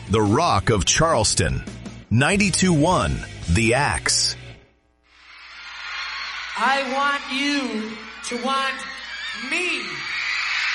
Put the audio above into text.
the Rock of Charleston. 92.1 The Axe. I want you to want me.